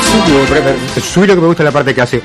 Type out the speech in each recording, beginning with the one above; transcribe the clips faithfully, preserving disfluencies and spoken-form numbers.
Subí lo que me gusta la parte que hace.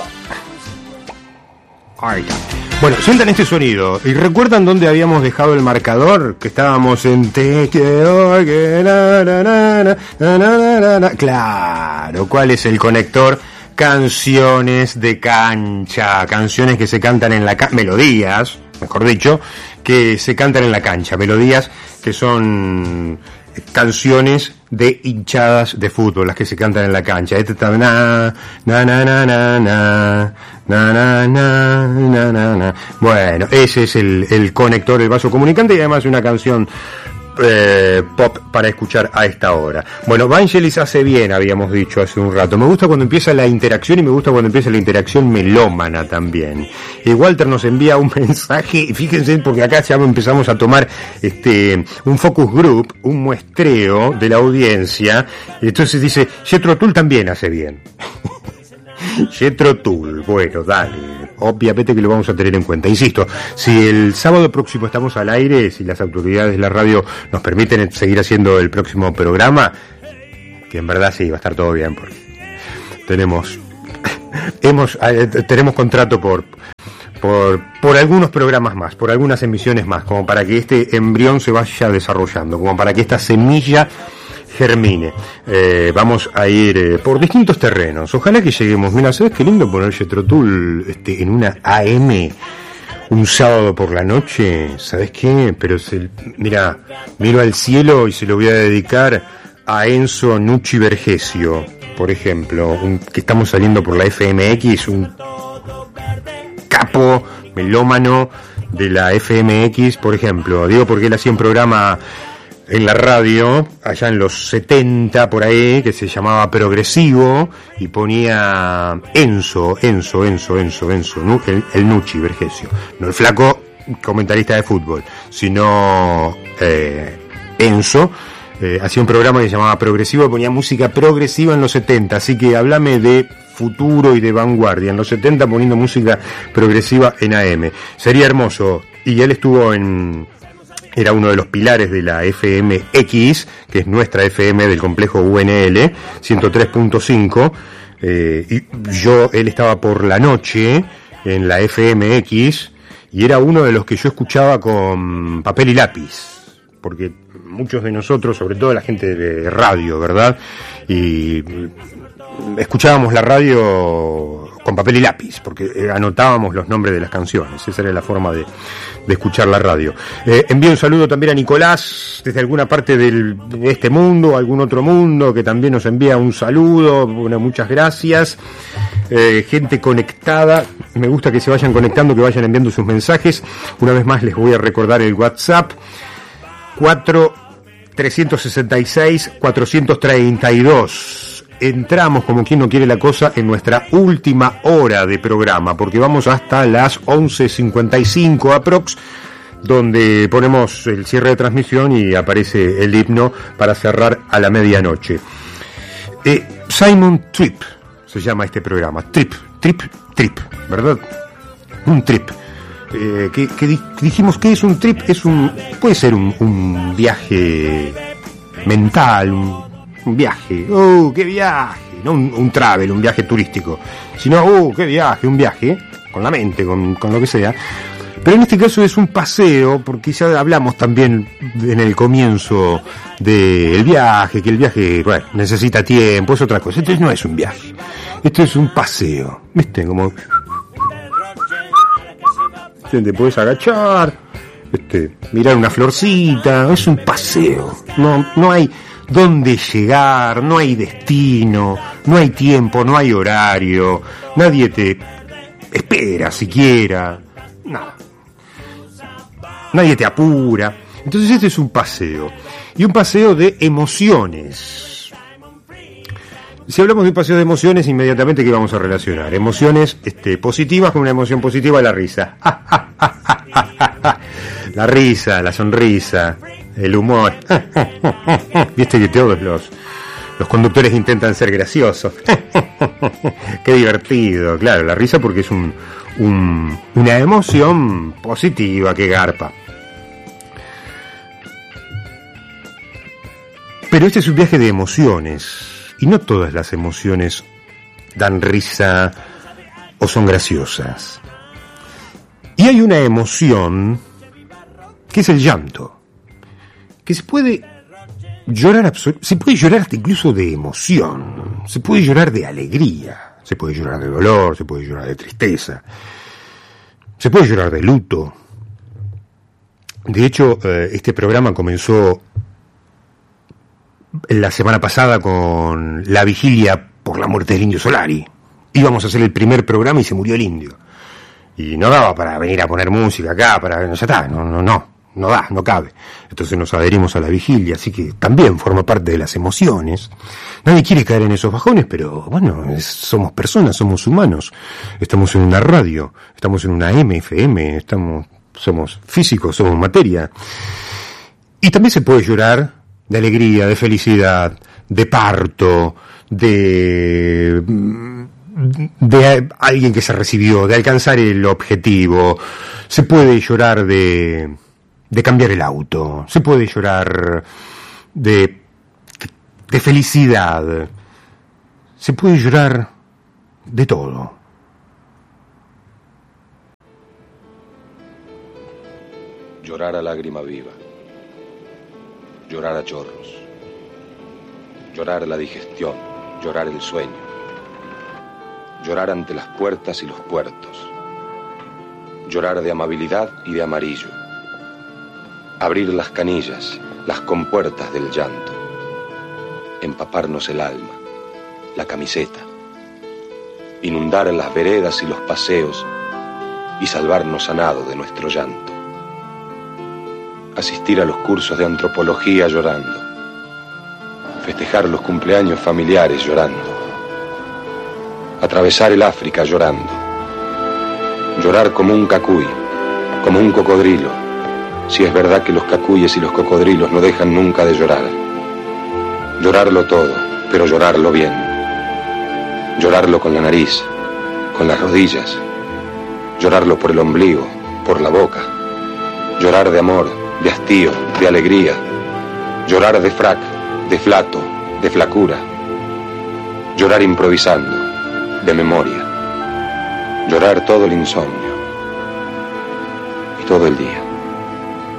Ahí está. Bueno, sientan este sonido. ¿Y recuerdan dónde habíamos dejado el marcador? Que estábamos en te quiero que na, na, na, na, na, na, na. Claro, ¿cuál es el conector? Canciones de cancha, canciones que se cantan en la cancha, melodías, mejor dicho, que se cantan en la cancha, melodías que son canciones de hinchadas de fútbol, las que se cantan en la cancha. Este está na na na na na na na na na na na na. Bueno, ese es el, el conector, el vaso comunicante, y además una canción eh, pop para escuchar a esta hora. Bueno, Vangelis hace bien, habíamos dicho hace un rato. Me gusta cuando empieza la interacción y me gusta cuando empieza la interacción melómana también. Y Walter nos envía un mensaje, y fíjense, porque acá ya empezamos a tomar este un focus group, un muestreo de la audiencia. Y entonces dice, Jethro Tull también hace bien. Jethro Tull, bueno, dale. Obviamente que lo vamos a tener en cuenta. Insisto, si el sábado próximo estamos al aire, si las autoridades de la radio nos permiten seguir haciendo el próximo programa, que en verdad sí, va a estar todo bien, porque tenemos hemos eh, tenemos contrato por por por algunos programas más, por algunas emisiones más, como para que este embrión se vaya desarrollando, como para que esta semilla germine. Eh, vamos a ir eh, por distintos terrenos. Ojalá que lleguemos. Mira, ¿sabes qué lindo poner Jethro Tull este, en una A M un sábado por la noche? ¿Sabes qué? Pero se, mira, miro al cielo y se lo voy a dedicar a Enzo Nucci Vergesio, por ejemplo, un, que estamos saliendo por la F M X, un capo melómano de la F M X, por ejemplo. Digo porque él hacía un programa en la radio, allá en los setenta, por ahí, que se llamaba Progresivo, y ponía Enzo, Enzo, Enzo, Enzo, Enzo, el, el Nucci Vergesio. No el flaco comentarista de fútbol, sino eh, Enzo. Eh, hacía un programa que se llamaba Progresivo, y ponía música progresiva en los setenta, así que háblame de futuro y de vanguardia. En los setenta poniendo música progresiva en A M. Sería hermoso. Y él estuvo en... Era uno de los pilares de la F M X, que es nuestra F M del complejo U N L, ciento tres punto cinco. Eh, y yo, él estaba por la noche en la F M X, y era uno de los que yo escuchaba con papel y lápiz, porque muchos de nosotros, sobre todo la gente de radio, ¿verdad? Y escuchábamos la radio con papel y lápiz, porque anotábamos los nombres de las canciones. Esa era la forma de, de escuchar la radio. Eh, envío un saludo también a Nicolás, desde alguna parte del, de este mundo, algún otro mundo, que también nos envía un saludo. Bueno, muchas gracias. Eh, gente conectada, me gusta que se vayan conectando, que vayan enviando sus mensajes. Una vez más les voy a recordar el WhatsApp: cuatro trescientos sesenta y seis cuatrocientos treinta y dos. Entramos, como quien no quiere la cosa, en nuestra última hora de programa, porque vamos hasta las once cincuenta y cinco aprox, donde ponemos el cierre de transmisión y aparece el himno para cerrar a la medianoche. Eh, Simon Trip se llama este programa. Trip, trip, trip, ¿verdad? Un trip. Eh, que, que dijimos que es un trip, es un, puede ser un, un viaje mental, un Un viaje, ¡oh, qué viaje! No un, un travel, un viaje turístico, sino, ¡oh, qué viaje! Un viaje, con la mente, con, con lo que sea. Pero en este caso es un paseo, porque ya hablamos también en el comienzo del viaje, que el viaje, bueno, necesita tiempo, es otra cosa. Esto no es un viaje, esto es un paseo, ¿viste? Como... te puedes agachar, este, mirar una florcita, es un paseo, no, no hay... dónde llegar, no hay destino, no hay tiempo, no hay horario, nadie te espera siquiera, nada, nadie te apura. Entonces este es un paseo, y un paseo de emociones. Si hablamos de un paseo de emociones, inmediatamente ¿qué vamos a relacionar? Emociones este, positivas con una emoción positiva, la risa. La risa, la sonrisa, el humor. Viste que todos los, los conductores intentan ser graciosos. Qué divertido, claro, la risa porque es un, un, una emoción positiva que garpa. Pero este es un viaje de emociones. Y no todas las emociones dan risa o son graciosas. Y hay una emoción que es el llanto, que se puede llorar absol- se puede llorar hasta incluso de emoción, se puede llorar de alegría, se puede llorar de dolor, se puede llorar de tristeza, se puede llorar de luto. De hecho, este programa comenzó la semana pasada con la vigilia por la muerte del Indio Solari. Íbamos a hacer el primer programa y se murió el indio. Y no daba para venir a poner música acá, para ya está, no, no, no, no da, no cabe. Entonces nos adherimos a la vigilia, así que también forma parte de las emociones. Nadie quiere caer en esos bajones, pero bueno, es, somos personas, somos humanos. Estamos en una radio, estamos en una M F M, estamos, somos físicos, somos materia. Y también se puede llorar de alegría, de felicidad, de parto, de, de alguien que se recibió, de alcanzar el objetivo. Se puede llorar de, de cambiar el auto, se puede llorar de, de felicidad, se puede llorar de todo. Llorar a lágrima viva. Llorar a chorros, llorar la digestión, llorar el sueño, llorar ante las puertas y los puertos, llorar de amabilidad y de amarillo, abrir las canillas, las compuertas del llanto, empaparnos el alma, la camiseta, inundar las veredas y los paseos y salvarnos a nado de nuestro llanto. Asistir a los cursos de antropología llorando, festejar los cumpleaños familiares llorando, atravesar el África llorando, llorar como un cacuy, como un cocodrilo, si es verdad que los cacuyes y los cocodrilos no dejan nunca de llorar. Llorarlo todo, pero llorarlo bien. Llorarlo con la nariz, con las rodillas, llorarlo por el ombligo, por la boca, llorar de amor, de hastío, de alegría, llorar de frac, de flato, de flacura, llorar improvisando, de memoria, llorar todo el insomnio y todo el día.